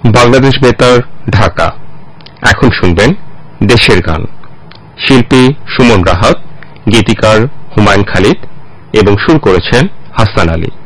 বাংলাদেশ বেতার, ঢাকা। এখন শুনবেন দেশের গান। শিল্পী সুমন রাহাত, গীতিকার হুমায়ুন খালিদ এবং সুর করেছেন হাসান আলী।